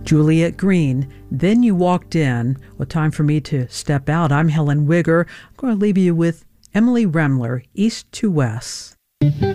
Juliet Green, Then You Walked In. Well, time for me to step out. I'm Helen Wigger. I'm going to leave you with Emily Remler, East to West.